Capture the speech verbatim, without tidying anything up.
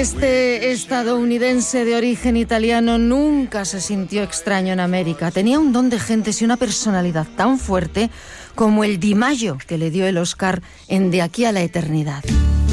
Este estadounidense de origen italiano nunca se sintió extraño en América. Tenía un don de gentes y una personalidad tan fuerte como el Di Maggio que le dio el Oscar en De aquí a la eternidad.